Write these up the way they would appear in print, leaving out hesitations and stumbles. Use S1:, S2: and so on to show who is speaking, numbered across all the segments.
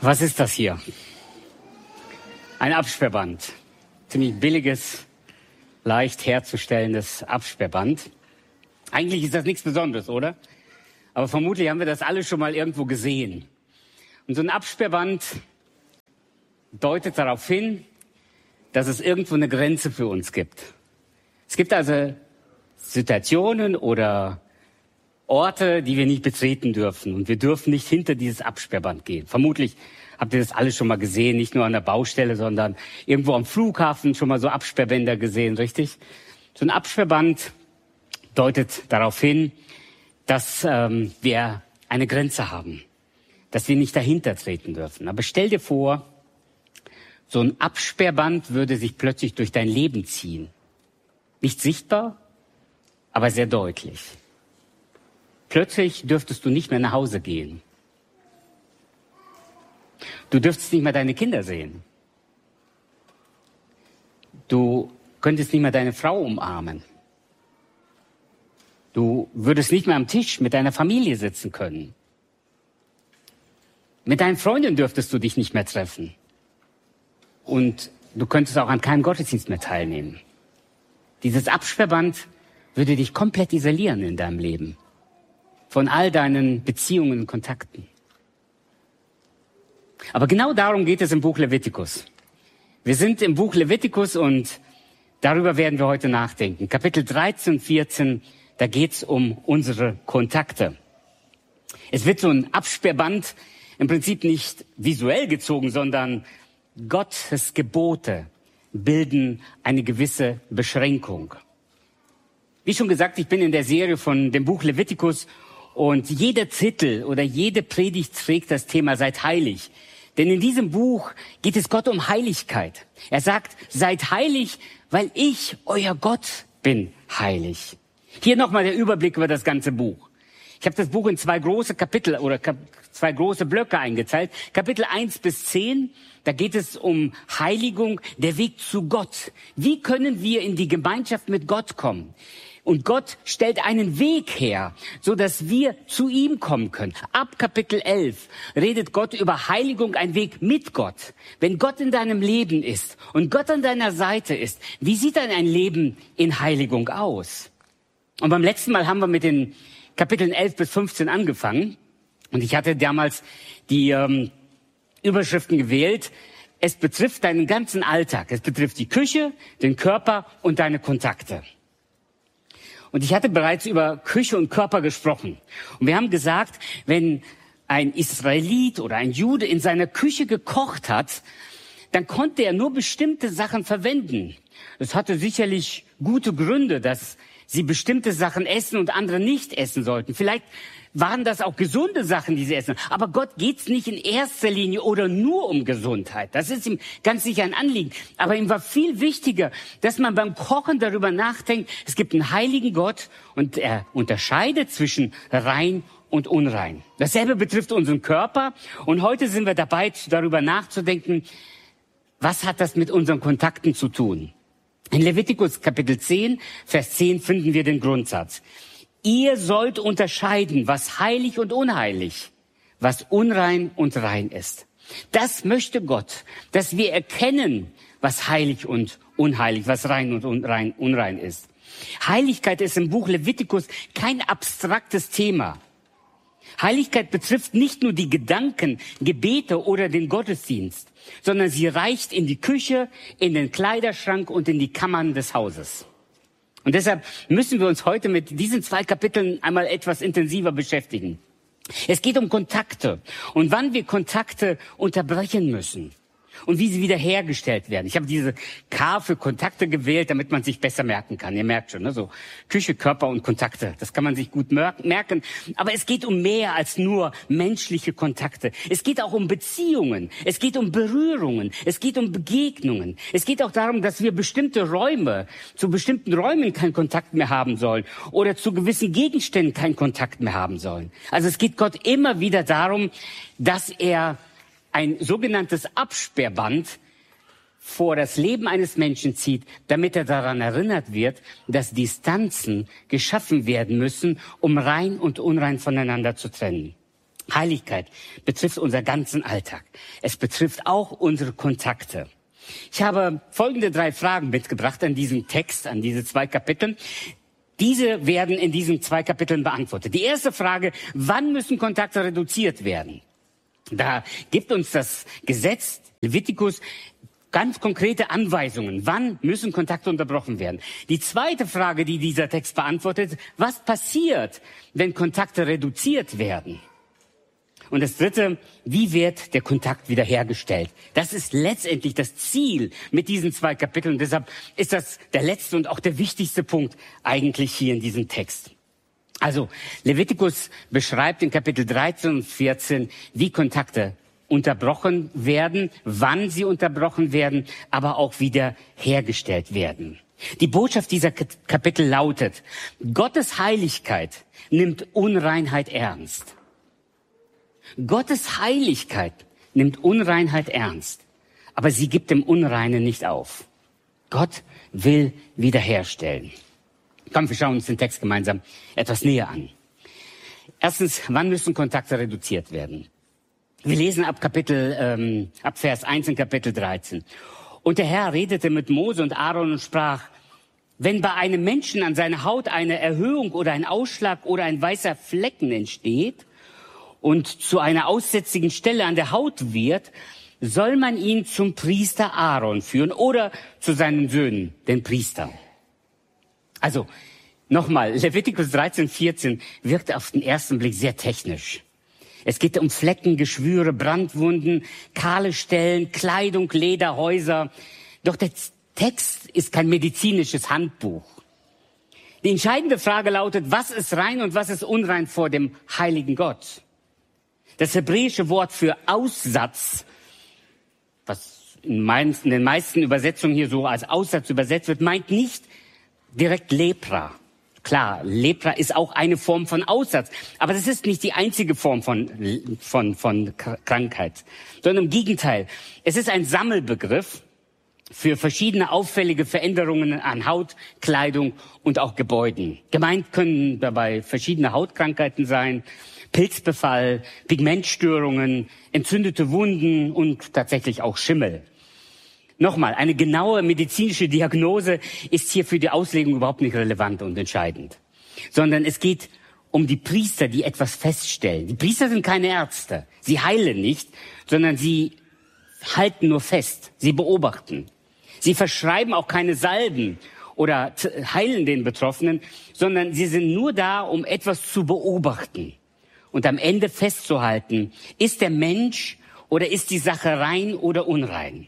S1: Was ist das hier? Ein Absperrband. Ziemlich billiges, leicht herzustellendes Absperrband. Eigentlich ist das nichts Besonderes, oder? Aber vermutlich haben wir das alle schon mal irgendwo gesehen. Und so ein Absperrband deutet darauf hin, dass es irgendwo eine Grenze für uns gibt. Es gibt also Situationen oder Orte, die wir nicht betreten dürfen. Und wir dürfen nicht hinter dieses Absperrband gehen. Vermutlich habt ihr das alle schon mal gesehen, nicht nur an der Baustelle, sondern irgendwo am Flughafen schon mal so Absperrbänder gesehen, richtig? So ein Absperrband deutet darauf hin, dass wir eine Grenze haben, dass wir nicht dahinter treten dürfen. Aber stell dir vor, so ein Absperrband würde sich plötzlich durch dein Leben ziehen. Nicht sichtbar, aber sehr deutlich. Plötzlich dürftest du nicht mehr nach Hause gehen. Du dürftest nicht mehr deine Kinder sehen. Du könntest nicht mehr deine Frau umarmen. Du würdest nicht mehr am Tisch mit deiner Familie sitzen können. Mit deinen Freunden dürftest du dich nicht mehr treffen. Und du könntest auch an keinem Gottesdienst mehr teilnehmen. Dieses Absperrband würde dich komplett isolieren in deinem Leben. Von all deinen Beziehungen und Kontakten. Aber genau darum geht es im Buch Levitikus. Wir sind im Buch Levitikus und darüber werden wir heute nachdenken. Kapitel 13 und 14, da geht's um unsere Kontakte. Es wird so ein Absperrband im Prinzip nicht visuell gezogen, sondern Gottes Gebote bilden eine gewisse Beschränkung. Wie schon gesagt, ich bin in der Serie von dem Buch Levitikus und jeder Titel oder jede Predigt trägt das Thema Seid heilig. Denn in diesem Buch geht es Gott um Heiligkeit. Er sagt, seid heilig, weil ich, euer Gott, bin heilig. Hier nochmal der Überblick über das ganze Buch. Ich habe das Buch in zwei große Kapitel oder zwei große Blöcke eingeteilt. Kapitel 1 bis 10, da geht es um Heiligung, der Weg zu Gott. Wie können wir in die Gemeinschaft mit Gott kommen? Und Gott stellt einen Weg her, so dass wir zu ihm kommen können. Ab Kapitel 11 redet Gott über Heiligung, ein Weg mit Gott. Wenn Gott in deinem Leben ist und Gott an deiner Seite ist, wie sieht dann ein Leben in Heiligung aus? Und beim letzten Mal haben wir mit den Kapiteln 11 bis 15 angefangen. Und ich hatte damals die Überschriften gewählt. Es betrifft deinen ganzen Alltag. Es betrifft die Küche, den Körper und deine Kontakte. Und ich hatte bereits über Küche und Körper gesprochen. Und wir haben gesagt, wenn ein Israelit oder ein Jude in seiner Küche gekocht hat, dann konnte er nur bestimmte Sachen verwenden. Das hatte sicherlich gute Gründe, dass sie bestimmte Sachen essen und andere nicht essen sollten. Vielleicht waren das auch gesunde Sachen, die sie essen. Aber Gott geht's nicht in erster Linie oder nur um Gesundheit. Das ist ihm ganz sicher ein Anliegen. Aber ihm war viel wichtiger, dass man beim Kochen darüber nachdenkt, es gibt einen heiligen Gott und er unterscheidet zwischen rein und unrein. Dasselbe betrifft unseren Körper. Und heute sind wir dabei, darüber nachzudenken, was hat das mit unseren Kontakten zu tun? In Levitikus Kapitel 10, Vers 10 finden wir den Grundsatz. Ihr sollt unterscheiden, was heilig und unheilig, was unrein und rein ist. Das möchte Gott, dass wir erkennen, was heilig und unheilig, was rein und unrein ist. Heiligkeit ist im Buch Levitikus kein abstraktes Thema. Heiligkeit betrifft nicht nur die Gedanken, Gebete oder den Gottesdienst, sondern sie reicht in die Küche, in den Kleiderschrank und in die Kammern des Hauses. Und deshalb müssen wir uns heute mit diesen zwei Kapiteln einmal etwas intensiver beschäftigen. Es geht um Kontakte und wann wir Kontakte unterbrechen müssen und wie sie wiederhergestellt werden. Ich habe diese K für Kontakte gewählt, damit man sich besser merken kann. Ihr merkt schon, ne? So Küche, Körper und Kontakte. Das kann man sich gut merken. Aber es geht um mehr als nur menschliche Kontakte. Es geht auch um Beziehungen. Es geht um Berührungen. Es geht um Begegnungen. Es geht auch darum, dass wir zu bestimmten Räumen keinen Kontakt mehr haben sollen oder zu gewissen Gegenständen keinen Kontakt mehr haben sollen. Also es geht Gott immer wieder darum, dass er ein sogenanntes Absperrband vor das Leben eines Menschen zieht, damit er daran erinnert wird, dass Distanzen geschaffen werden müssen, um rein und unrein voneinander zu trennen. Heiligkeit betrifft unseren ganzen Alltag. Es betrifft auch unsere Kontakte. Ich habe folgende 3 Fragen mitgebracht an diesen Text, an diese 2 Kapiteln. Diese werden in diesen 2 Kapiteln beantwortet. Die erste Frage: Wann müssen Kontakte reduziert werden? Da gibt uns das Gesetz Levitikus ganz konkrete Anweisungen. Wann müssen Kontakte unterbrochen werden? Die zweite Frage, die dieser Text beantwortet: Was passiert, wenn Kontakte reduziert werden? Und das dritte: Wie wird der Kontakt wiederhergestellt? Das ist letztendlich das Ziel mit diesen 2 Kapiteln. Deshalb ist das der letzte und auch der wichtigste Punkt eigentlich hier in diesem Text. Also Levitikus beschreibt in Kapitel 13 und 14, wie Kontakte unterbrochen werden, wann sie unterbrochen werden, aber auch wieder hergestellt werden. Die Botschaft dieser Kapitel lautet: Gottes Heiligkeit nimmt Unreinheit ernst. Gottes Heiligkeit nimmt Unreinheit ernst, aber sie gibt dem Unreinen nicht auf. Gott will wiederherstellen. Komm, wir schauen uns den Text gemeinsam etwas näher an. Erstens, wann müssen Kontakte reduziert werden? Wir lesen ab Vers 1 in Kapitel 13. Und der Herr redete mit Mose und Aaron und sprach: Wenn bei einem Menschen an seiner Haut eine Erhöhung oder ein Ausschlag oder ein weißer Flecken entsteht und zu einer aussätzigen Stelle an der Haut wird, soll man ihn zum Priester Aaron führen oder zu seinen Söhnen, den Priestern. Also, nochmal, Levitikus 13, 14 wirkt auf den ersten Blick sehr technisch. Es geht um Flecken, Geschwüre, Brandwunden, kahle Stellen, Kleidung, Leder, Häuser. Doch der Text ist kein medizinisches Handbuch. Die entscheidende Frage lautet: Was ist rein und was ist unrein vor dem heiligen Gott? Das hebräische Wort für Aussatz, was in den meisten Übersetzungen hier so als Aussatz übersetzt wird, meint nicht direkt Lepra. Klar, Lepra ist auch eine Form von Aussatz, aber das ist nicht die einzige Form von Krankheit, sondern im Gegenteil. Es ist ein Sammelbegriff für verschiedene auffällige Veränderungen an Haut, Kleidung und auch Gebäuden. Gemeint können dabei verschiedene Hautkrankheiten sein: Pilzbefall, Pigmentstörungen, entzündete Wunden und tatsächlich auch Schimmel. Nochmal, eine genaue medizinische Diagnose ist hier für die Auslegung überhaupt nicht relevant und entscheidend, sondern es geht um die Priester, die etwas feststellen. Die Priester sind keine Ärzte. Sie heilen nicht, sondern sie halten nur fest. Sie beobachten. Sie verschreiben auch keine Salben oder heilen den Betroffenen, sondern sie sind nur da, um etwas zu beobachten und am Ende festzuhalten: Ist der Mensch oder ist die Sache rein oder unrein?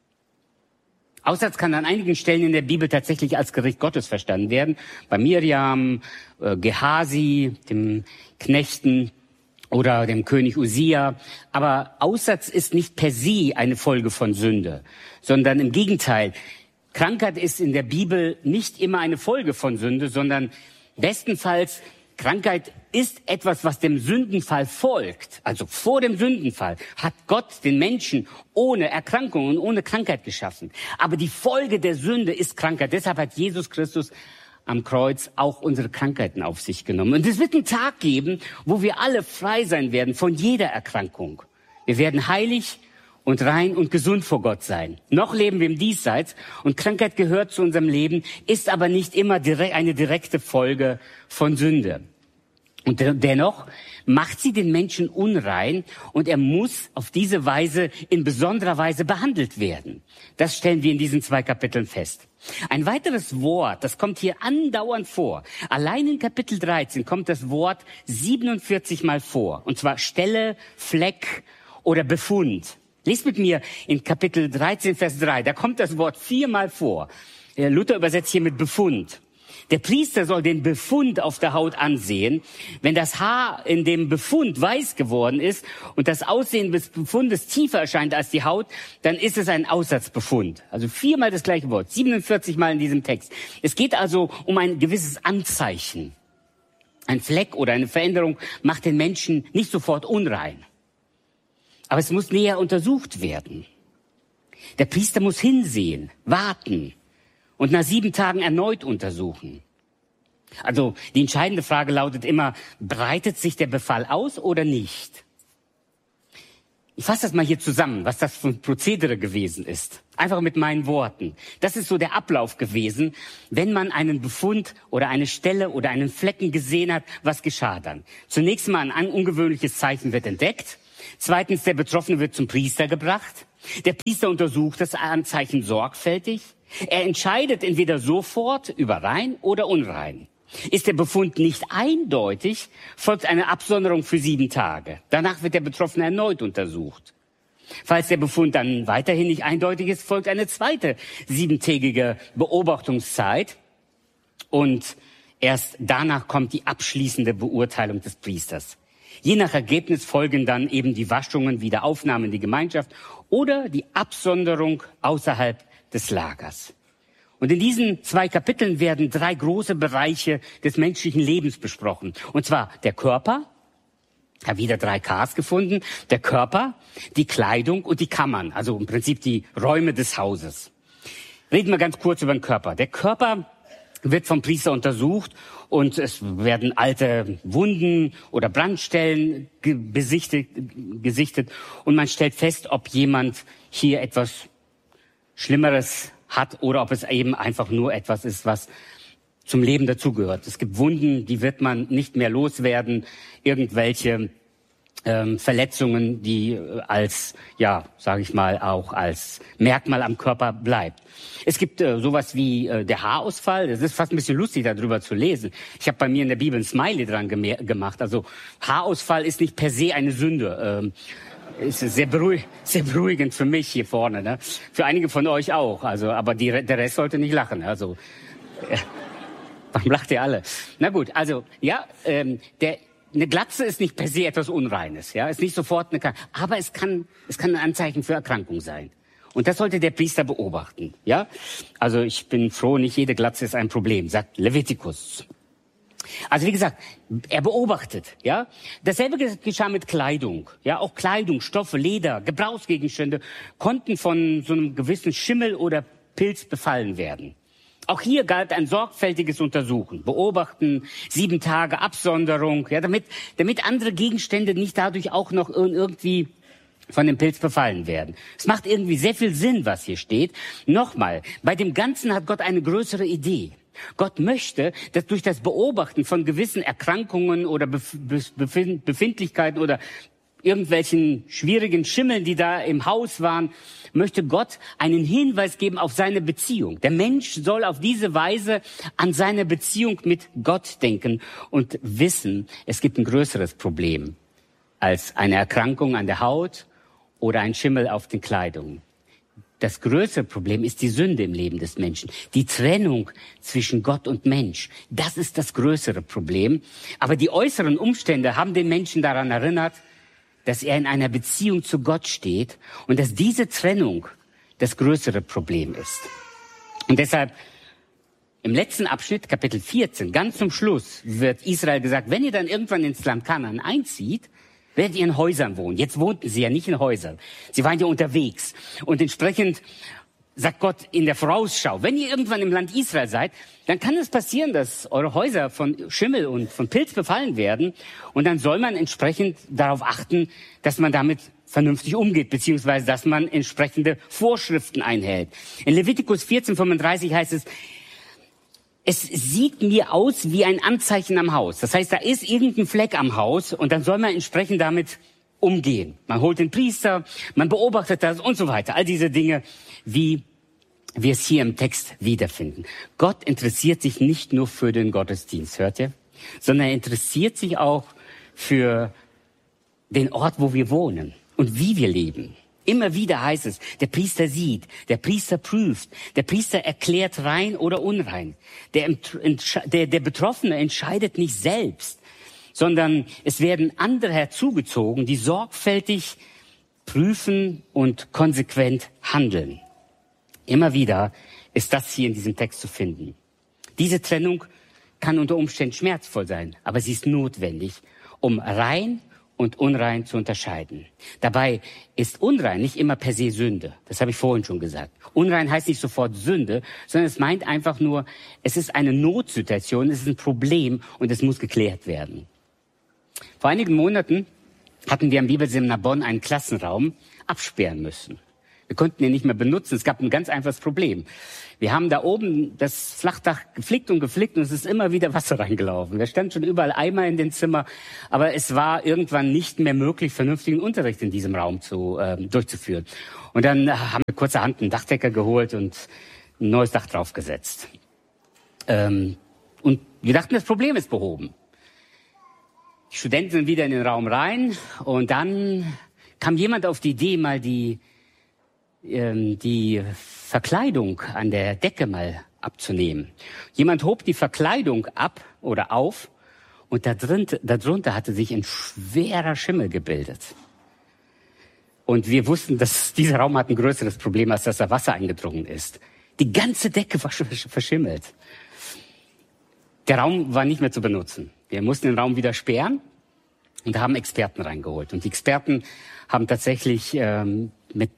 S1: Aussatz kann an einigen Stellen in der Bibel tatsächlich als Gericht Gottes verstanden werden. Bei Miriam, Gehasi, dem Knechten oder dem König Usia. Aber Aussatz ist nicht per se eine Folge von Sünde, sondern im Gegenteil. Krankheit ist in der Bibel nicht immer eine Folge von Sünde, sondern bestenfalls Krankheit ist etwas, was dem Sündenfall folgt. Also vor dem Sündenfall hat Gott den Menschen ohne Erkrankung und ohne Krankheit geschaffen. Aber die Folge der Sünde ist Krankheit. Deshalb hat Jesus Christus am Kreuz auch unsere Krankheiten auf sich genommen. Und es wird einen Tag geben, wo wir alle frei sein werden von jeder Erkrankung. Wir werden heilig und rein und gesund vor Gott sein. Noch leben wir im Diesseits und Krankheit gehört zu unserem Leben, ist aber nicht immer eine direkte Folge von Sünde. Und dennoch macht sie den Menschen unrein und er muss auf diese Weise in besonderer Weise behandelt werden. Das stellen wir in diesen 2 Kapiteln fest. Ein weiteres Wort, das kommt hier andauernd vor. Allein in Kapitel 13 kommt das Wort 47 Mal vor. Und zwar Stelle, Fleck oder Befund. Lest mit mir in Kapitel 13, Vers 3. Da kommt das Wort 4 Mal vor. Luther übersetzt hier mit Befund. Der Priester soll den Befund auf der Haut ansehen. Wenn das Haar in dem Befund weiß geworden ist und das Aussehen des Befundes tiefer erscheint als die Haut, dann ist es ein Aussatzbefund. Also 4-mal das gleiche Wort, 47 Mal in diesem Text. Es geht also um ein gewisses Anzeichen. Ein Fleck oder eine Veränderung macht den Menschen nicht sofort unrein. Aber es muss näher untersucht werden. Der Priester muss hinsehen, warten und nach 7 Tagen erneut untersuchen. Also die entscheidende Frage lautet immer, breitet sich der Befall aus oder nicht? Ich fasse das mal hier zusammen, was das für ein Prozedere gewesen ist. Einfach mit meinen Worten. Das ist so der Ablauf gewesen, wenn man einen Befund oder eine Stelle oder einen Flecken gesehen hat, was geschah dann? Zunächst mal ein ungewöhnliches Zeichen wird entdeckt. Zweitens, der Betroffene wird zum Priester gebracht. Der Priester untersucht das Anzeichen sorgfältig. Er entscheidet entweder sofort über rein oder unrein. Ist der Befund nicht eindeutig, folgt eine Absonderung für 7 Tage. Danach wird der Betroffene erneut untersucht. Falls der Befund dann weiterhin nicht eindeutig ist, folgt eine zweite 7-tägige Beobachtungszeit. Und erst danach kommt die abschließende Beurteilung des Priesters. Je nach Ergebnis folgen dann eben die Waschungen, Wiederaufnahme in die Gemeinschaft oder die Absonderung außerhalb des Lagers. Und in diesen 2 Kapiteln werden 3 große Bereiche des menschlichen Lebens besprochen. Und zwar der Körper, ich habe wieder 3 Ks gefunden, der Körper, die Kleidung und die Kammern, also im Prinzip die Räume des Hauses. Reden wir ganz kurz über den Körper. Der Körper wird vom Priester untersucht und es werden alte Wunden oder Brandstellen gesichtet und man stellt fest, ob jemand hier etwas Schlimmeres hat oder ob es eben einfach nur etwas ist, was zum Leben dazugehört. Es gibt Wunden, die wird man nicht mehr loswerden, irgendwelche Verletzungen, die als, ja, sage ich mal, auch als Merkmal am Körper bleibt. Es gibt sowas wie der Haarausfall. Das ist fast ein bisschen lustig, darüber zu lesen. Ich habe bei mir in der Bibel ein Smiley dran gemacht. Also Haarausfall ist nicht per se eine Sünde. Ist sehr beruhigend für mich hier vorne, ne? Für einige von euch auch. Also, aber der Rest sollte nicht lachen. Also, warum lacht ihr alle? Na gut, also ja, eine Glatze ist nicht per se etwas Unreines, ja, ist nicht sofort eine Krankheit, aber es kann ein Anzeichen für Erkrankung sein. Und das sollte der Priester beobachten, ja. Also ich bin froh, nicht jede Glatze ist ein Problem, sagt Levitikus. Also wie gesagt, er beobachtet, ja. Dasselbe geschah mit Kleidung, ja. Auch Kleidung, Stoffe, Leder, Gebrauchsgegenstände konnten von so einem gewissen Schimmel oder Pilz befallen werden. Auch hier galt ein sorgfältiges Untersuchen, beobachten, 7 Tage Absonderung, ja, damit andere Gegenstände nicht dadurch auch noch irgendwie von dem Pilz befallen werden. Es macht irgendwie sehr viel Sinn, was hier steht. Nochmal, bei dem Ganzen hat Gott eine größere Idee. Gott möchte, dass durch das Beobachten von gewissen Erkrankungen oder Befindlichkeiten oder irgendwelchen schwierigen Schimmeln, die da im Haus waren, möchte Gott einen Hinweis geben auf seine Beziehung. Der Mensch soll auf diese Weise an seine Beziehung mit Gott denken und wissen, es gibt ein größeres Problem als eine Erkrankung an der Haut oder ein Schimmel auf den Kleidungen. Das größere Problem ist die Sünde im Leben des Menschen. Die Trennung zwischen Gott und Mensch. Das ist das größere Problem. Aber die äußeren Umstände haben den Menschen daran erinnert, dass er in einer Beziehung zu Gott steht und dass diese Trennung das größere Problem ist. Und deshalb im letzten Abschnitt, Kapitel 14, ganz zum Schluss, wird Israel gesagt, wenn ihr dann irgendwann ins Land Kanaan einzieht, werdet ihr in Häusern wohnen. Jetzt wohnten sie ja nicht in Häusern. Sie waren ja unterwegs. Und entsprechend sagt Gott in der Vorausschau, wenn ihr irgendwann im Land Israel seid, dann kann es passieren, dass eure Häuser von Schimmel und von Pilz befallen werden. Und dann soll man entsprechend darauf achten, dass man damit vernünftig umgeht, beziehungsweise dass man entsprechende Vorschriften einhält. In Levitikus 14,35 heißt es sieht mir aus wie ein Anzeichen am Haus. Das heißt, da ist irgendein Fleck am Haus und dann soll man entsprechend damit umgehen. Man holt den Priester, man beobachtet das und so weiter. All diese Dinge, wie wir es hier im Text wiederfinden. Gott interessiert sich nicht nur für den Gottesdienst, hört ihr? Sondern er interessiert sich auch für den Ort, wo wir wohnen und wie wir leben. Immer wieder heißt es, der Priester sieht, der Priester prüft, der Priester erklärt rein oder unrein. Der Betroffene entscheidet nicht selbst, sondern es werden andere herzugezogen, die sorgfältig prüfen und konsequent handeln. Immer wieder ist das hier in diesem Text zu finden. Diese Trennung kann unter Umständen schmerzvoll sein, aber sie ist notwendig, um rein und unrein zu unterscheiden. Dabei ist unrein nicht immer per se Sünde. Das habe ich vorhin schon gesagt. Unrein heißt nicht sofort Sünde, sondern es meint einfach nur, es ist eine Notsituation, es ist ein Problem und es muss geklärt werden. Vor einigen Monaten hatten wir am Bibelseminar Bonn einen Klassenraum absperren müssen. Wir konnten ihn nicht mehr benutzen. Es gab ein ganz einfaches Problem. Wir haben da oben das Flachdach geflickt und es ist immer wieder Wasser reingelaufen. Da standen schon überall Eimer in den Zimmer, aber es war irgendwann nicht mehr möglich, vernünftigen Unterricht in diesem Raum durchzuführen. Und dann haben wir kurzerhand einen Dachdecker geholt und ein neues Dach draufgesetzt. Und wir dachten, das Problem ist behoben. Die Studenten sind wieder in den Raum rein und dann kam jemand auf die Idee, mal die Verkleidung an der Decke mal abzunehmen. Jemand hob die Verkleidung ab oder auf und darunter hatte sich ein schwerer Schimmel gebildet. Und wir wussten, dass dieser Raum hat ein größeres Problem, als dass da Wasser eingedrungen ist. Die ganze Decke war verschimmelt. Der Raum war nicht mehr zu benutzen. Wir mussten den Raum wieder sperren und haben Experten reingeholt. Und die Experten haben tatsächlich mit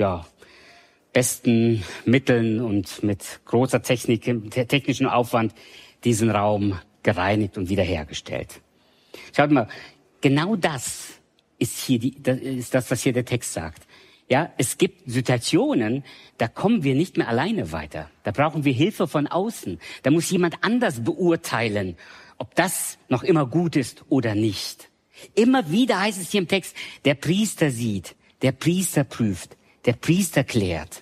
S1: besten Mitteln und mit großer technischem Aufwand diesen Raum gereinigt und wiederhergestellt. Schaut mal, genau das ist das, was hier der Text sagt. Ja, es gibt Situationen, da kommen wir nicht mehr alleine weiter. Da brauchen wir Hilfe von außen. Da muss jemand anders beurteilen, ob das noch immer gut ist oder nicht. Immer wieder heißt es hier im Text, der Priester sieht, der Priester prüft, der Priester klärt.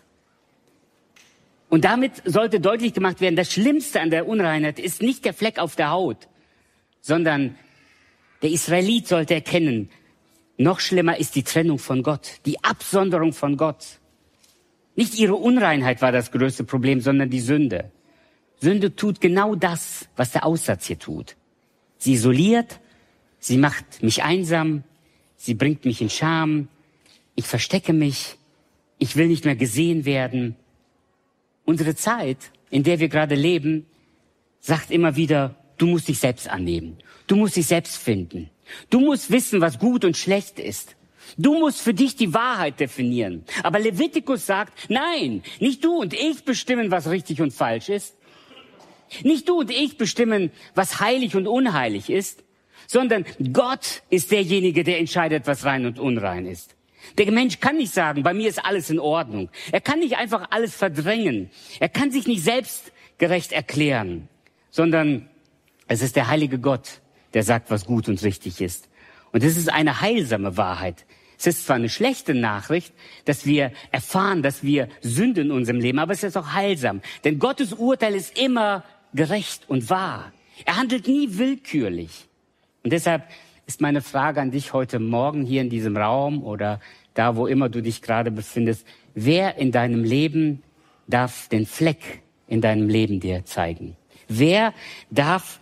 S1: Und damit sollte deutlich gemacht werden, das Schlimmste an der Unreinheit ist nicht der Fleck auf der Haut, sondern der Israelit sollte erkennen, noch schlimmer ist die Trennung von Gott, die Absonderung von Gott. Nicht ihre Unreinheit war das größte Problem, sondern die Sünde. Sünde tut genau das, was der Aussatz hier tut. Sie isoliert, sie macht mich einsam, sie bringt mich in Scham, ich verstecke mich, ich will nicht mehr gesehen werden. Unsere Zeit, in der wir gerade leben, sagt immer wieder, du musst dich selbst annehmen, du musst dich selbst finden. Du musst wissen, was gut und schlecht ist. Du musst für dich die Wahrheit definieren. Aber Levitikus sagt, nein, nicht du und ich bestimmen, was richtig und falsch ist. Nicht du und ich bestimmen, was heilig und unheilig ist, sondern Gott ist derjenige, der entscheidet, was rein und unrein ist. Der Mensch kann nicht sagen, bei mir ist alles in Ordnung. Er kann nicht einfach alles verdrängen. Er kann sich nicht selbstgerecht erklären, sondern es ist der heilige Gott, der sagt, was gut und richtig ist. Und es ist eine heilsame Wahrheit. Es ist zwar eine schlechte Nachricht, dass wir erfahren, dass wir Sünde in unserem Leben, aber es ist auch heilsam. Denn Gottes Urteil ist immer gerecht und wahr. Er handelt nie willkürlich. Und deshalb ist meine Frage an dich heute Morgen hier in diesem Raum oder da, wo immer du dich gerade befindest, wer in deinem Leben darf den Fleck in deinem Leben dir zeigen? Wer darf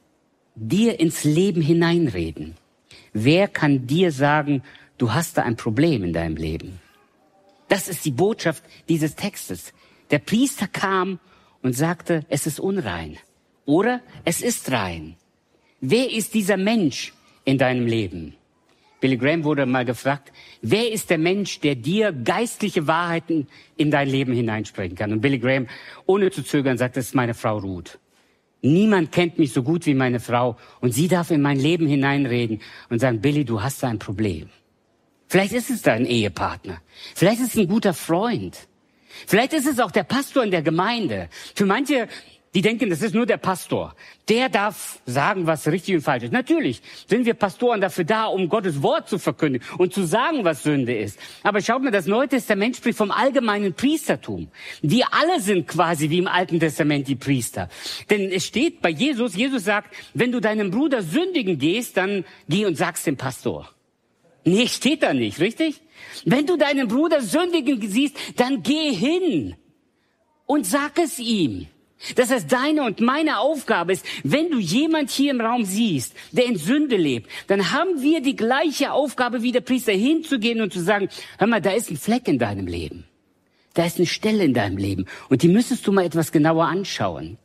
S1: dir ins Leben hineinreden? Wer kann dir sagen, du hast da ein Problem in deinem Leben? Das ist die Botschaft dieses Textes. Der Priester kam und sagte, es ist unrein oder es ist rein. Wer ist dieser Mensch in deinem Leben? Billy Graham wurde mal gefragt, wer ist der Mensch, der dir geistliche Wahrheiten in dein Leben hineinsprechen kann? Und Billy Graham, ohne zu zögern, sagt, das ist meine Frau Ruth. Niemand kennt mich so gut wie meine Frau und sie darf in mein Leben hineinreden und sagen, Billy, du hast da ein Problem. Vielleicht ist es dein Ehepartner. Vielleicht ist es ein guter Freund. Vielleicht ist es auch der Pastor in der Gemeinde. Für manche, die denken, das ist nur der Pastor. Der darf sagen, was richtig und falsch ist. Natürlich sind wir Pastoren dafür da, um Gottes Wort zu verkündigen und zu sagen, was Sünde ist. Aber schaut mal, das Neue Testament spricht vom allgemeinen Priestertum. Wir alle sind quasi wie im Alten Testament die Priester. Denn es steht bei Jesus, Jesus sagt, wenn du deinem Bruder sündigen gehst, dann geh und sag's dem Pastor. Nee, steht da nicht, richtig? Wenn du deinen Bruder sündigen siehst, dann geh hin und sag es ihm. Dass es deine und meine Aufgabe ist, wenn du jemand hier im Raum siehst, der in Sünde lebt, dann haben wir die gleiche Aufgabe wie der Priester, hinzugehen und zu sagen, hör mal, da ist ein Fleck in deinem Leben. Da ist eine Stelle in deinem Leben und die müsstest du mal etwas genauer anschauen.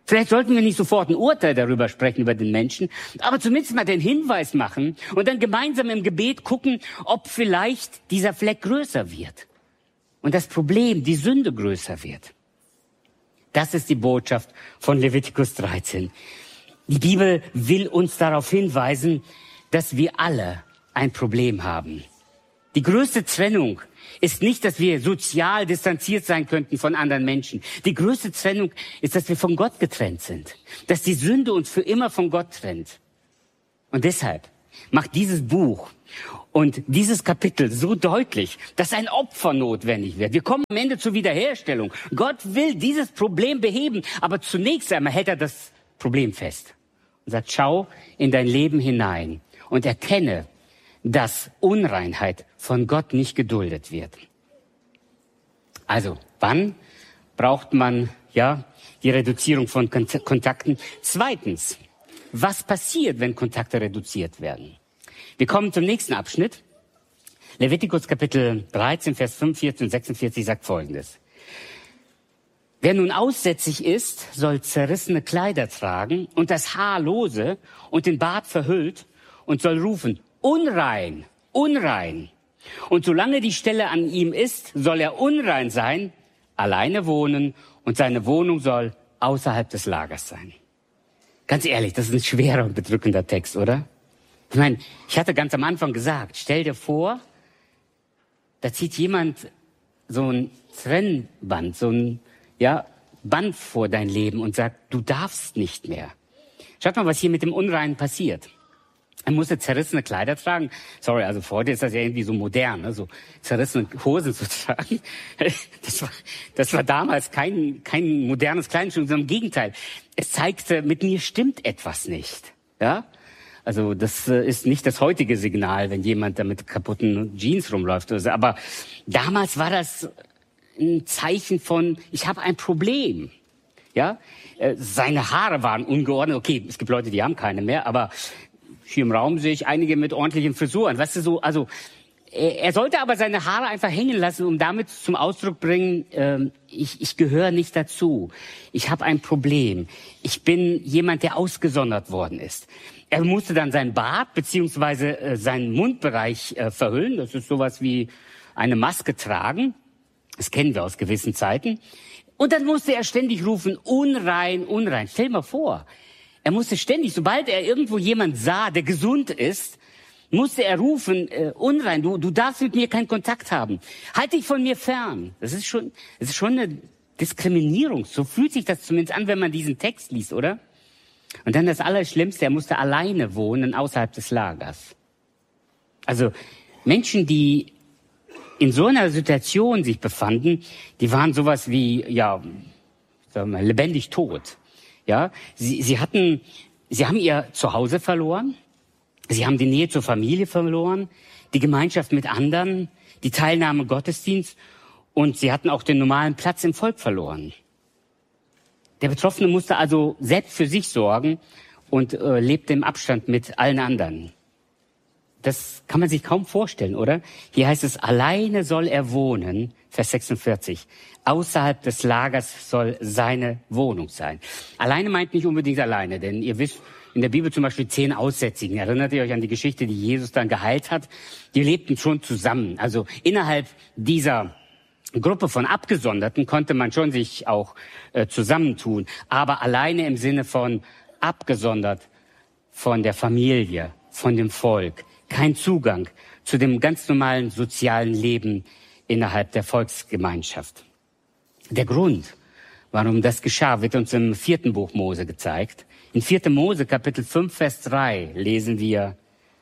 S1: Vielleicht sollten wir nicht sofort ein Urteil darüber sprechen, über den Menschen, aber zumindest mal den Hinweis machen und dann gemeinsam im Gebet gucken, ob vielleicht dieser Fleck größer wird und das Problem, die Sünde größer wird. Das ist die Botschaft von Levitikus 13. Die Bibel will uns darauf hinweisen, dass wir alle ein Problem haben. Die größte Trennung ist nicht, dass wir sozial distanziert sein könnten von anderen Menschen. Die größte Trennung ist, dass wir von Gott getrennt sind. Dass die Sünde uns für immer von Gott trennt. Und deshalb macht dieses Buch und dieses Kapitel so deutlich, dass ein Opfer notwendig wird. Wir kommen am Ende zur Wiederherstellung. Gott will dieses Problem beheben, aber zunächst einmal hält er das Problem fest und sagt, schau in dein Leben hinein und erkenne, dass Unreinheit von Gott nicht geduldet wird. Also, wann braucht man die Reduzierung von Kontakten? Zweitens, was passiert, wenn Kontakte reduziert werden? Wir kommen zum nächsten Abschnitt. Levitikus Kapitel 13, Vers 45 und 46 sagt Folgendes. Wer nun aussätzig ist, soll zerrissene Kleider tragen und das Haar lose und den Bart verhüllt und soll rufen, unrein, unrein. Und solange die Stelle an ihm ist, soll er unrein sein, alleine wohnen und seine Wohnung soll außerhalb des Lagers sein. Ganz ehrlich, das ist ein schwerer und bedrückender Text, oder? Ich meine, ich hatte ganz am Anfang gesagt, stell dir vor, da zieht jemand so ein Trennband, so ein Band vor dein Leben und sagt, du darfst nicht mehr. Schaut mal, was hier mit dem Unreinen passiert. Er musste zerrissene Kleider tragen. Sorry, also heute ist das ja irgendwie so modern, ne? So zerrissene Hosen zu tragen. Das war damals kein modernes Kleidungsstück, sondern im Gegenteil. Es zeigte, mit mir stimmt etwas nicht. Ja? Also das ist nicht das heutige Signal, wenn jemand da mit kaputten Jeans rumläuft oder so. Aber damals war das ein Zeichen von, ich habe ein Problem. Ja? Seine Haare waren ungeordnet. Okay, es gibt Leute, die haben keine mehr, aber hier im Raum sehe ich einige mit ordentlichen Frisuren. Weißt du, so, also er sollte aber seine Haare einfach hängen lassen, um damit zum Ausdruck bringen, ich gehöre nicht dazu. Ich habe ein Problem. Ich bin jemand, der ausgesondert worden ist. Er musste dann seinen Bart beziehungsweise seinen Mundbereich verhüllen. Das ist sowas wie eine Maske tragen. Das kennen wir aus gewissen Zeiten. Und dann musste er ständig rufen, unrein, unrein. Stell dir mal vor, er musste ständig, sobald er irgendwo jemand sah, der gesund ist, musste er rufen, unrein, du darfst mit mir keinen Kontakt haben. Halt dich von mir fern. Das ist schon eine Diskriminierung. So fühlt sich das zumindest an, wenn man diesen Text liest, oder? Und dann das Allerschlimmste, er musste alleine wohnen außerhalb des Lagers. Also Menschen, die in so einer Situation sich befanden, die waren sowas wie, sagen wir, lebendig tot. Ja, sie haben ihr Zuhause verloren, sie haben die Nähe zur Familie verloren, die Gemeinschaft mit anderen, die Teilnahme am Gottesdienst und sie hatten auch den normalen Platz im Volk verloren. Der Betroffene musste also selbst für sich sorgen und lebte im Abstand mit allen anderen. Das kann man sich kaum vorstellen, oder? Hier heißt es, alleine soll er wohnen, Vers 46. Außerhalb des Lagers soll seine Wohnung sein. Alleine meint nicht unbedingt alleine, denn ihr wisst, in der Bibel zum Beispiel 10 Aussätzigen. Erinnert ihr euch an die Geschichte, die Jesus dann geheilt hat? Die lebten schon zusammen. Also innerhalb dieser Gruppe von Abgesonderten konnte man schon sich auch zusammentun. Aber alleine im Sinne von abgesondert von der Familie, von dem Volk. Kein Zugang zu dem ganz normalen sozialen Leben innerhalb der Volksgemeinschaft. Der Grund, warum das geschah, wird uns im 4. Buch Mose gezeigt. In 4. Mose, Kapitel 5, Vers 3 lesen wir,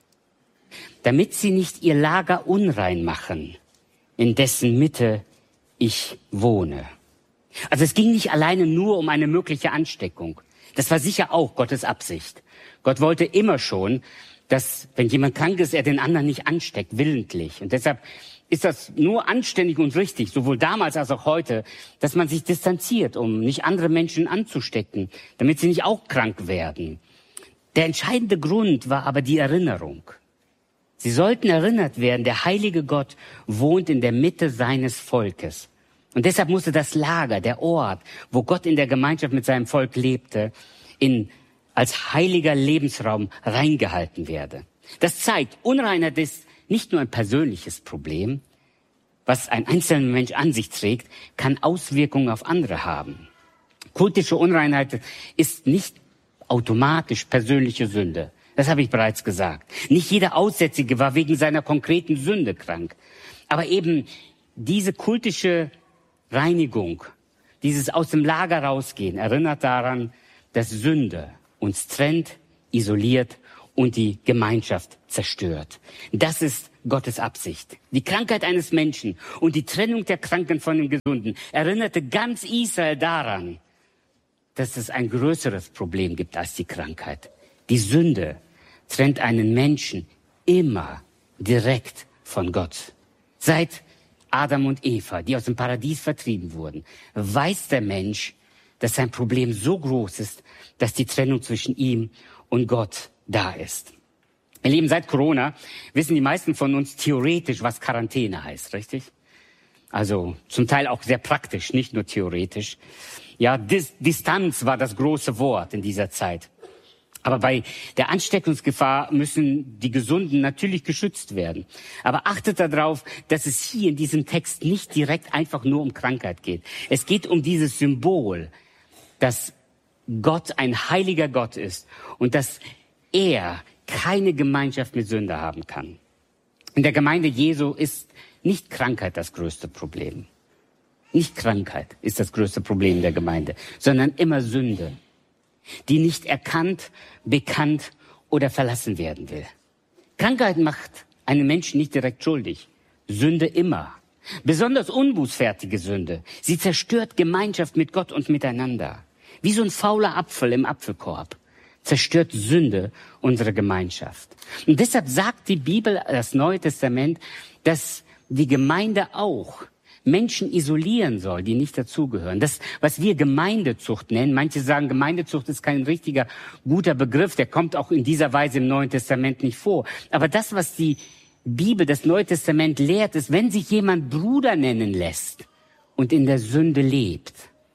S1: damit sie nicht ihr Lager unrein machen, in dessen Mitte ich wohne. Also es ging nicht alleine nur um eine mögliche Ansteckung. Das war sicher auch Gottes Absicht. Gott wollte immer schon, dass, wenn jemand krank ist, er den anderen nicht ansteckt, willentlich. Und deshalb ist das nur anständig und richtig, sowohl damals als auch heute, dass man sich distanziert, um nicht andere Menschen anzustecken, damit sie nicht auch krank werden. Der entscheidende Grund war aber die Erinnerung. Sie sollten erinnert werden, der heilige Gott wohnt in der Mitte seines Volkes. Und deshalb musste das Lager, der Ort, wo Gott in der Gemeinschaft mit seinem Volk lebte, als heiliger Lebensraum reingehalten werde. Das zeigt, Unreinheit ist nicht nur ein persönliches Problem, was ein einzelner Mensch an sich trägt, kann Auswirkungen auf andere haben. Kultische Unreinheit ist nicht automatisch persönliche Sünde. Das habe ich bereits gesagt. Nicht jeder Aussätzige war wegen seiner konkreten Sünde krank. Aber eben diese kultische Reinigung, dieses aus dem Lager rausgehen, erinnert daran, dass Sünde uns trennt, isoliert und die Gemeinschaft zerstört. Das ist Gottes Absicht. Die Krankheit eines Menschen und die Trennung der Kranken von den Gesunden erinnerte ganz Israel daran, dass es ein größeres Problem gibt als die Krankheit. Die Sünde trennt einen Menschen immer direkt von Gott. Seit Adam und Eva, die aus dem Paradies vertrieben wurden, weiß der Mensch, dass sein Problem so groß ist, dass die Trennung zwischen ihm und Gott da ist. Ihr Lieben, seit Corona wissen die meisten von uns theoretisch, was Quarantäne heißt, richtig? Also zum Teil auch sehr praktisch, nicht nur theoretisch. Ja, Distanz war das große Wort in dieser Zeit. Aber bei der Ansteckungsgefahr müssen die Gesunden natürlich geschützt werden. Aber achtet darauf, dass es hier in diesem Text nicht direkt einfach nur um Krankheit geht. Es geht um dieses Symbol, dass Gott ein heiliger Gott ist und dass er keine Gemeinschaft mit Sünder haben kann. In der Gemeinde Jesu ist nicht Krankheit das größte Problem. Nicht Krankheit ist das größte Problem der Gemeinde, sondern immer Sünde, die nicht erkannt, bekannt oder verlassen werden will. Krankheit macht einen Menschen nicht direkt schuldig. Sünde immer. Besonders unbußfertige Sünde. Sie zerstört Gemeinschaft mit Gott und miteinander. Wie so ein fauler Apfel im Apfelkorb zerstört Sünde unsere Gemeinschaft. Und deshalb sagt die Bibel, das Neue Testament, dass die Gemeinde auch Menschen isolieren soll, die nicht dazugehören. Das, was wir Gemeindezucht nennen, manche sagen, Gemeindezucht ist kein richtiger, guter Begriff, der kommt auch in dieser Weise im Neuen Testament nicht vor. Aber das, was die Bibel, das Neue Testament lehrt, ist, wenn sich jemand Bruder nennen lässt und in der Sünde lebt,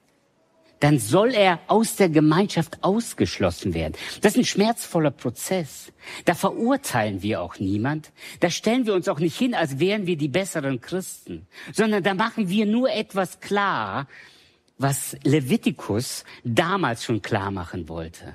S1: dann soll er aus der Gemeinschaft ausgeschlossen werden. Das ist ein schmerzvoller Prozess. Da verurteilen wir auch niemand. Da stellen wir uns auch nicht hin, als wären wir die besseren Christen, sondern da machen wir nur etwas klar, was Levitikus damals schon klar machen wollte.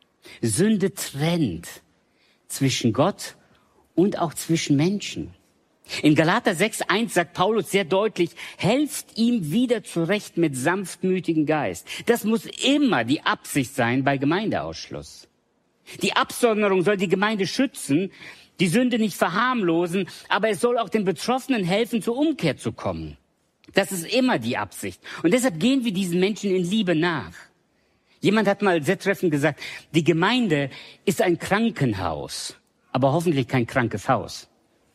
S1: Sünde trennt zwischen Gott und auch zwischen Menschen. In Galater 6,1 sagt Paulus sehr deutlich, helft ihm wieder zurecht mit sanftmütigem Geist. Das muss immer die Absicht sein bei Gemeindeausschluss. Die Absonderung soll die Gemeinde schützen, die Sünde nicht verharmlosen, aber es soll auch den Betroffenen helfen, zur Umkehr zu kommen. Das ist immer die Absicht. Und deshalb gehen wir diesen Menschen in Liebe nach. Jemand hat mal sehr treffend gesagt, die Gemeinde ist ein Krankenhaus, aber hoffentlich kein krankes Haus.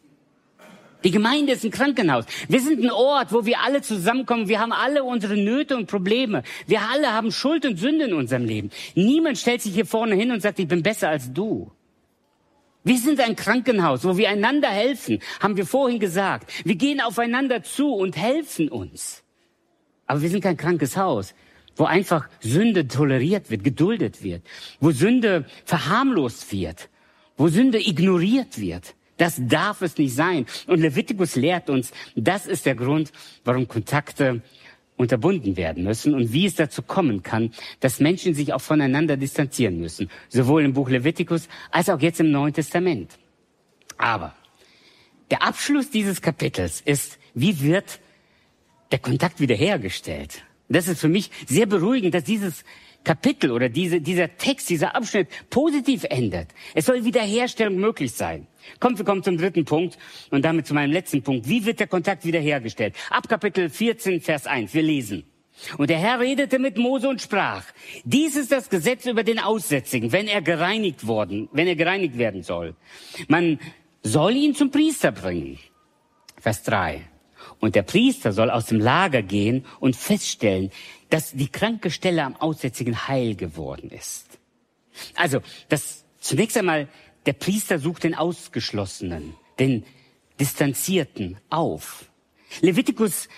S1: Die Gemeinde ist ein Krankenhaus. Wir sind ein Ort, wo wir alle zusammenkommen. Wir haben alle unsere Nöte und Probleme. Wir alle haben Schuld und Sünde in unserem Leben. Niemand stellt sich hier vorne hin und sagt, ich bin besser als du. Wir sind ein Krankenhaus, wo wir einander helfen, haben wir vorhin gesagt. Wir gehen aufeinander zu und helfen uns. Aber wir sind kein krankes Haus, wo einfach Sünde toleriert wird, geduldet wird, wo Sünde verharmlost wird, wo Sünde ignoriert wird. Das darf es nicht sein. Und Levitikus lehrt uns, das ist der Grund, warum Kontakte unterbunden werden müssen und wie es dazu kommen kann, dass Menschen sich auch voneinander distanzieren müssen. Sowohl im Buch Levitikus als auch jetzt im Neuen Testament. Aber der Abschluss dieses Kapitels ist, wie wird der Kontakt wiederhergestellt? Das ist für mich sehr beruhigend, dass dieses Kapitel oder dieser Text, dieser Abschnitt positiv endet. Es soll Wiederherstellung möglich sein. Wir kommen zum dritten Punkt und damit zu meinem letzten Punkt. Wie wird der Kontakt wiederhergestellt? Ab Kapitel 14, Vers 1. Wir lesen. Und der Herr redete mit Mose und sprach, dies ist das Gesetz über den Aussätzigen, wenn er gereinigt werden soll. Man soll ihn zum Priester bringen. Vers 3. Und der Priester soll aus dem Lager gehen und feststellen, dass die kranke Stelle am Aussätzigen heil geworden ist. Also, zunächst einmal, der Priester sucht den Ausgeschlossenen, den Distanzierten auf. Levitikus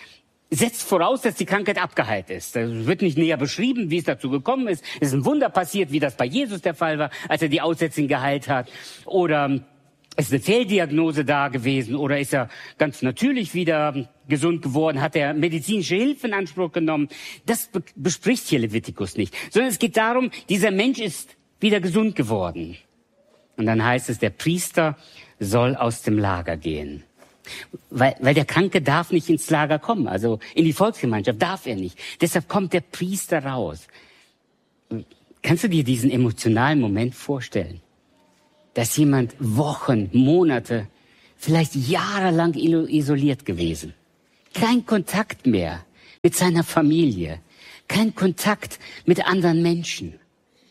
S1: setzt voraus, dass die Krankheit abgeheilt ist. Es wird nicht näher beschrieben, wie es dazu gekommen ist. Es ist ein Wunder passiert, wie das bei Jesus der Fall war, als er die Aussätzigen geheilt hat. Oder ist eine Fehldiagnose da gewesen? Oder ist er ganz natürlich wieder gesund geworden? Hat er medizinische Hilfe in Anspruch genommen? Das bespricht hier Levitikus nicht. Sondern es geht darum, dieser Mensch ist wieder gesund geworden. Und dann heißt es, der Priester soll aus dem Lager gehen. Weil der Kranke darf nicht ins Lager kommen, also in die Volksgemeinschaft darf er nicht. Deshalb kommt der Priester raus. Kannst du dir diesen emotionalen Moment vorstellen? Dass jemand Wochen, Monate, vielleicht jahrelang isoliert gewesen. Kein Kontakt mehr mit seiner Familie. Kein Kontakt mit anderen Menschen.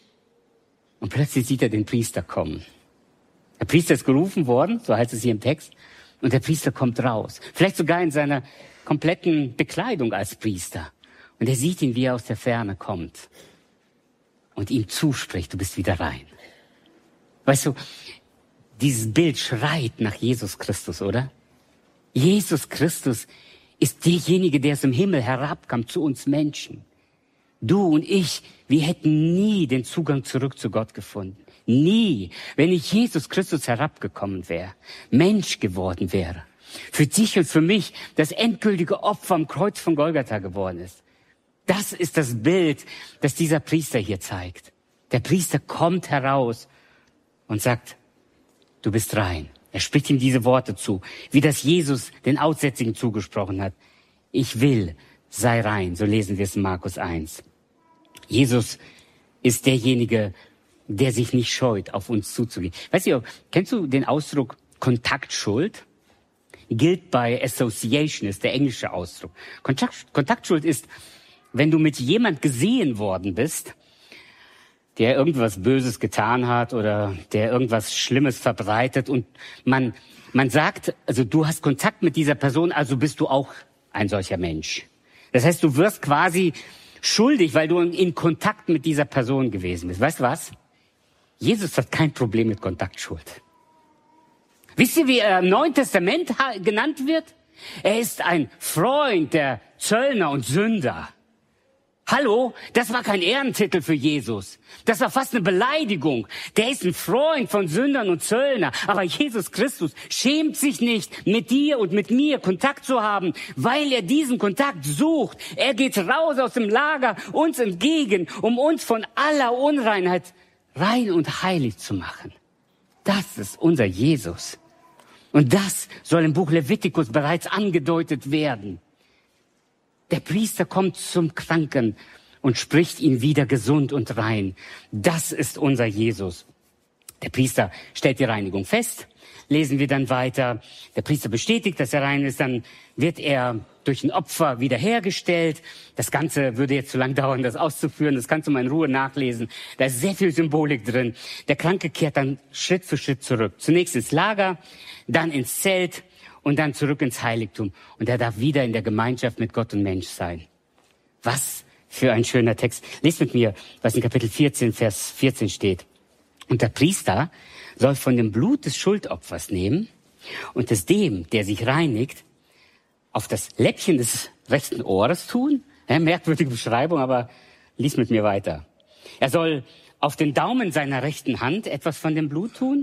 S1: Und plötzlich sieht er den Priester kommen. Der Priester ist gerufen worden, so heißt es hier im Text. Und der Priester kommt raus. Vielleicht sogar in seiner kompletten Bekleidung als Priester. Und er sieht ihn, wie er aus der Ferne kommt. Und ihm zuspricht, du bist wieder rein. Weißt du, dieses Bild schreit nach Jesus Christus, oder? Jesus Christus ist derjenige, der aus dem Himmel herabkam zu uns Menschen. Du und ich, wir hätten nie den Zugang zurück zu Gott gefunden. Nie, wenn nicht Jesus Christus herabgekommen wäre, Mensch geworden wäre, für dich und für mich das endgültige Opfer am Kreuz von Golgatha geworden ist. Das ist das Bild, das dieser Priester hier zeigt. Der Priester kommt heraus und sagt, du bist rein. Er spricht ihm diese Worte zu, wie das Jesus den Aussätzigen zugesprochen hat. Ich will, sei rein, so lesen wir es in Markus 1. Jesus ist derjenige, der sich nicht scheut, auf uns zuzugehen. Weißt du, kennst du den Ausdruck Kontaktschuld? Gilt bei Association, ist der englische Ausdruck. Kontaktschuld ist, wenn du mit jemand gesehen worden bist, der irgendwas Böses getan hat oder der irgendwas Schlimmes verbreitet und man sagt, also du hast Kontakt mit dieser Person, also bist du auch ein solcher Mensch. Das heißt, du wirst quasi schuldig, weil du in Kontakt mit dieser Person gewesen bist. Weißt du was? Jesus hat kein Problem mit Kontaktschuld. Wisst ihr, wie er im Neuen Testament genannt wird? Er ist ein Freund der Zöllner und Sünder. Hallo, das war kein Ehrentitel für Jesus. Das war fast eine Beleidigung. Der ist ein Freund von Sündern und Zöllner. Aber Jesus Christus schämt sich nicht, mit dir und mit mir Kontakt zu haben, weil er diesen Kontakt sucht. Er geht raus aus dem Lager uns entgegen, um uns von aller Unreinheit rein und heilig zu machen. Das ist unser Jesus. Und das soll im Buch Levitikus bereits angedeutet werden. Der Priester kommt zum Kranken und spricht ihn wieder gesund und rein. Das ist unser Jesus. Der Priester stellt die Reinigung fest. Lesen wir dann weiter. Der Priester bestätigt, dass er rein ist. Dann wird er durch ein Opfer wiederhergestellt. Das Ganze würde jetzt zu lang dauern, das auszuführen. Das kannst du mal in Ruhe nachlesen. Da ist sehr viel Symbolik drin. Der Kranke kehrt dann Schritt für Schritt zurück. Zunächst ins Lager, dann ins Zelt und dann zurück ins Heiligtum. Und er darf wieder in der Gemeinschaft mit Gott und Mensch sein. Was für ein schöner Text. Lest mit mir, was in Kapitel 14, Vers 14 steht. Und der Priester soll von dem Blut des Schuldopfers nehmen und es dem, der sich reinigt, auf das Läppchen des rechten Ohres tun. Ja, merkwürdige Beschreibung, aber lies mit mir weiter. Er soll auf den Daumen seiner rechten Hand etwas von dem Blut tun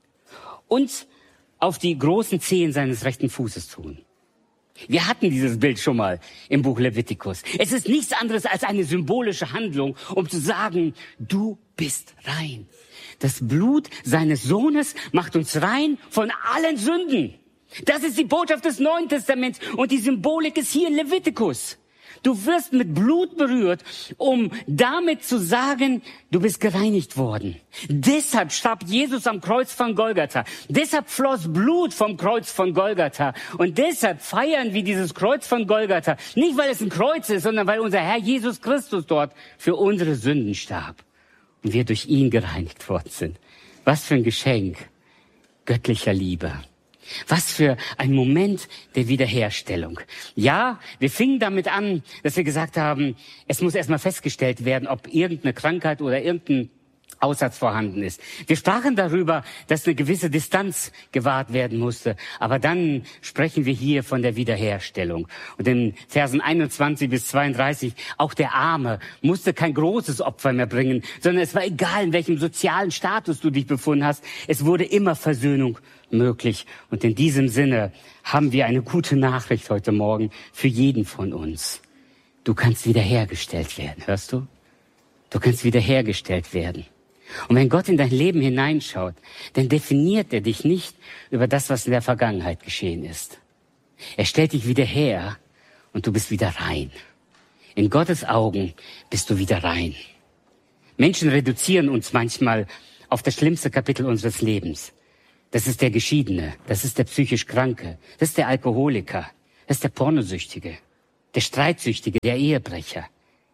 S1: und auf die großen Zehen seines rechten Fußes tun. Wir hatten dieses Bild schon mal im Buch Levitikus. Es ist nichts anderes als eine symbolische Handlung, um zu sagen, du bist rein. Das Blut seines Sohnes macht uns rein von allen Sünden. Das ist die Botschaft des Neuen Testaments und die Symbolik ist hier in Levitikus. Du wirst mit Blut berührt, um damit zu sagen, du bist gereinigt worden. Deshalb starb Jesus am Kreuz von Golgatha. Deshalb floss Blut vom Kreuz von Golgatha. Und deshalb feiern wir dieses Kreuz von Golgatha. Nicht, weil es ein Kreuz ist, sondern weil unser Herr Jesus Christus dort für unsere Sünden starb. Und wir durch ihn gereinigt worden sind. Was für ein Geschenk göttlicher Liebe. Was für ein Moment der Wiederherstellung. Ja, wir fingen damit an, dass wir gesagt haben, es muss erstmal festgestellt werden, ob irgendeine Krankheit oder irgendein Aussatz vorhanden ist. Wir sprachen darüber, dass eine gewisse Distanz gewahrt werden musste. Aber dann sprechen wir hier von der Wiederherstellung. Und in Versen 21 bis 32, auch der Arme musste kein großes Opfer mehr bringen, sondern es war egal, in welchem sozialen Status du dich befunden hast. Es wurde immer Versöhnung möglich. Und in diesem Sinne haben wir eine gute Nachricht heute Morgen für jeden von uns. Du kannst wiederhergestellt werden, hörst du? Du kannst wiederhergestellt werden. Und wenn Gott in dein Leben hineinschaut, dann definiert er dich nicht über das, was in der Vergangenheit geschehen ist. Er stellt dich wieder her und du bist wieder rein. In Gottes Augen bist du wieder rein. Menschen reduzieren uns manchmal auf das schlimmste Kapitel unseres Lebens. Das ist der Geschiedene, das ist der psychisch Kranke, das ist der Alkoholiker, das ist der Pornosüchtige, der Streitsüchtige, der Ehebrecher.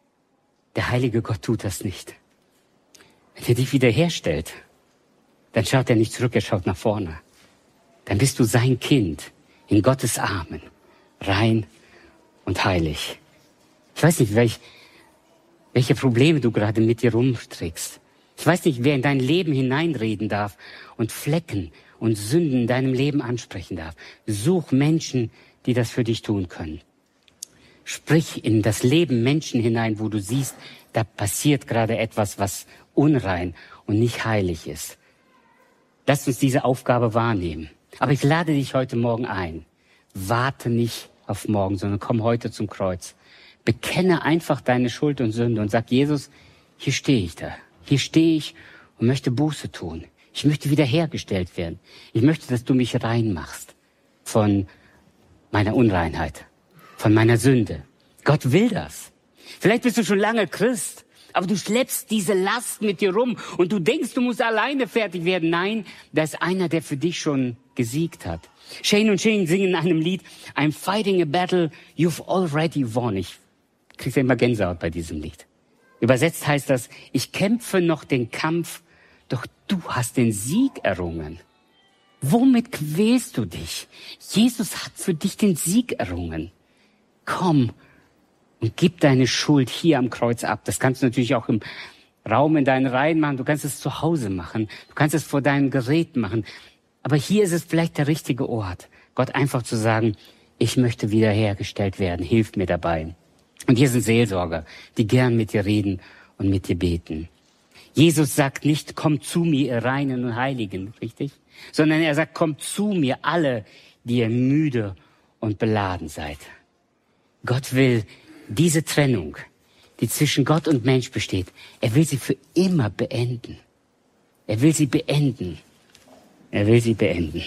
S1: Der heilige Gott tut das nicht. Wenn er dich wiederherstellt, dann schaut er nicht zurück, er schaut nach vorne. Dann bist du sein Kind in Gottes Armen, rein und heilig. Ich weiß nicht, welche Probleme du gerade mit dir rumträgst. Ich weiß nicht, wer in dein Leben hineinreden darf und Flecken und Sünden in deinem Leben ansprechen darf. Such Menschen, die das für dich tun können. Sprich in das Leben Menschen hinein, wo du siehst, da passiert gerade etwas, was unrein und nicht heilig ist. Lass uns diese Aufgabe wahrnehmen. Aber ich lade dich heute Morgen ein. Warte nicht auf morgen, sondern komm heute zum Kreuz. Bekenne einfach deine Schuld und Sünde und sag, Jesus, hier stehe ich da. Hier stehe ich und möchte Buße tun. Ich möchte wiederhergestellt werden. Ich möchte, dass du mich reinmachst von meiner Unreinheit, von meiner Sünde. Gott will das. Vielleicht bist du schon lange Christ, aber du schleppst diese Last mit dir rum und du denkst, du musst alleine fertig werden. Nein, da ist einer, der für dich schon gesiegt hat. Shane und Shane singen in einem Lied, I'm fighting a battle you've already won. Ich krieg ja immer Gänsehaut bei diesem Lied. Übersetzt heißt das, ich kämpfe noch den Kampf, doch du hast den Sieg errungen. Womit quälst du dich? Jesus hat für dich den Sieg errungen. Komm und gib deine Schuld hier am Kreuz ab. Das kannst du natürlich auch im Raum in deinen Reihen machen. Du kannst es zu Hause machen. Du kannst es vor deinem Gerät machen. Aber hier ist es vielleicht der richtige Ort, Gott einfach zu sagen, ich möchte wiederhergestellt werden. Hilf mir dabei. Und hier sind Seelsorger, die gern mit dir reden und mit dir beten. Jesus sagt nicht, kommt zu mir, ihr Reinen und Heiligen, richtig? Sondern er sagt, kommt zu mir, alle, die ihr müde und beladen seid. Gott will diese Trennung, die zwischen Gott und Mensch besteht, er will sie für immer beenden. Er will sie beenden. Er will sie beenden.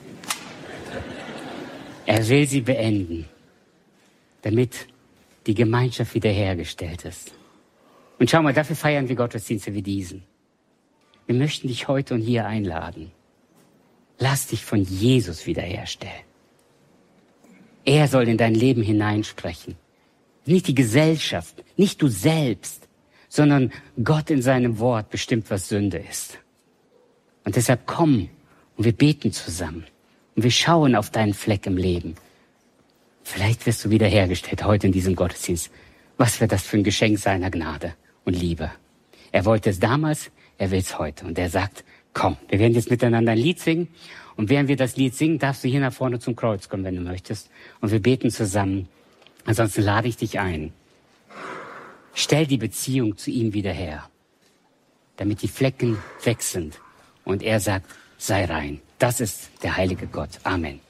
S1: Er will sie beenden, damit die Gemeinschaft wiederhergestellt ist. Und schau mal, dafür feiern wir Gottesdienste wie diesen. Wir möchten dich heute und hier einladen. Lass dich von Jesus wiederherstellen. Er soll in dein Leben hineinsprechen. Nicht die Gesellschaft, nicht du selbst, sondern Gott in seinem Wort bestimmt, was Sünde ist. Und deshalb komm und wir beten zusammen. Und wir schauen auf deinen Fleck im Leben. Vielleicht wirst du wiederhergestellt heute in diesem Gottesdienst. Was wäre das für ein Geschenk seiner Gnade und Liebe? Er wollte es damals, er will es heute. Und er sagt, komm, wir werden jetzt miteinander ein Lied singen. Und während wir das Lied singen, darfst du hier nach vorne zum Kreuz kommen, wenn du möchtest. Und wir beten zusammen. Ansonsten lade ich dich ein. Stell die Beziehung zu ihm wieder her, damit die Flecken weg sind. Und er sagt, sei rein. Das ist der heilige Gott. Amen.